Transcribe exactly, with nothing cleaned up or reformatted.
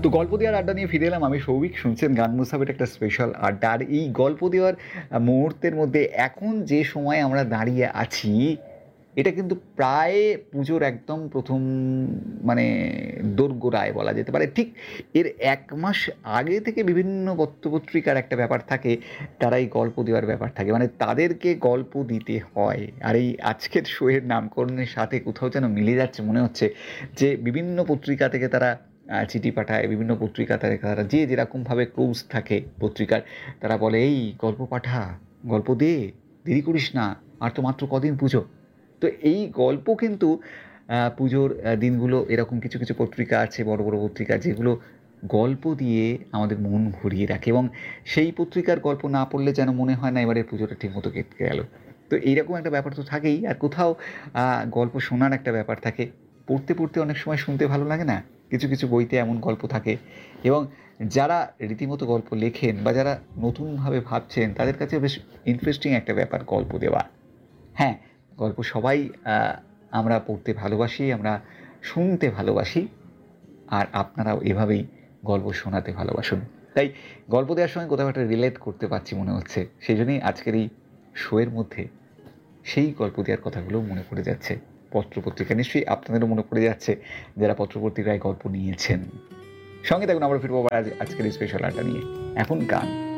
তো গল্প দেওয়ার আড্ডা নিয়ে ফিরে এলাম আমি সৌভিক। শুনছেন গান মুসাফির একটা স্পেশাল আড্ডা। আর এই গল্প দেওয়ার মুহূর্তের মধ্যে এখন যে সময় আমরা দাঁড়িয়ে আছি, এটা কিন্তু প্রায় পুজোর একদম প্রথম মানে দোরগোড়ায় বলা যেতে পারে। ঠিক এর এক মাস আগে থেকে বিভিন্ন পত্রপত্রিকার একটা ব্যাপার থাকে, তারা এই গল্প দেওয়ার ব্যাপার থাকে, মানে তাদেরকে গল্প দিতে হয়। আর এই আজকের শোয়ের নামকরণের সাথে কোথাও যেন মিলে যাচ্ছে, মনে হচ্ছে যে বিভিন্ন পত্রিকা থেকে তারা চিঠি পাঠায়, বিভিন্ন পত্রিকা থেকে তারা যে যেরকমভাবে ক্লোজ থাকে পত্রিকার, তারা বলে এই গল্প পাঠা, গল্প দে, দেরি করিস না, আর তো মাত্র কদিন পুজো। তো এই গল্প কিন্তু পুজোর দিনগুলো এরকম কিছু কিছু পত্রিকা আছে, বড় বড় পত্রিকা, যেগুলো গল্প দিয়ে আমাদের মন ভরিয়ে রাখে, এবং সেই পত্রিকার গল্প না পড়লে যেন মনে হয় না এবারে পুজোটা ঠিকমতো কেটে গেল। তো এইরকম একটা ব্যাপার তো থাকেই। আর কোথাও গল্প শোনার একটা ব্যাপার থাকে, পড়তে পড়তে অনেক সময় শুনতে ভালো লাগে না, কিছু কিছু বইতে এমন গল্প থাকে। এবং যারা রীতিমতো গল্প লেখেন বা যারা নতুনভাবে ভাবছেন, তাদের কাছে বেশ ইন্টারেস্টিং একটা ব্যাপার গল্প দেওয়া। হ্যাঁ, গল্প সবাই আমরা পড়তে ভালোবাসি, আমরা শুনতে ভালোবাসি, আর আপনারাও এভাবেই গল্প শোনাতে ভালোবাসুন। তাই গল্প দেওয়ার সময় কোথাও একটা রিলেট করতে পারছি মনে হচ্ছে, সেই জন্যই আজকের এই শোয়ের মধ্যে সেই গল্প দেওয়ার কথাগুলো মনে পড়ে যাচ্ছে। পত্রপত্রিকা নিশ্চয়ই আপনাদেরও মনে পড়ে যাচ্ছে, যারা পত্রপত্রিকায় গল্প নিয়েছেন। সঙ্গে থাকুন, আমরা ফিরবো আজ আজকের এই স্পেশাল আড্ডা নিয়ে। এখন গান।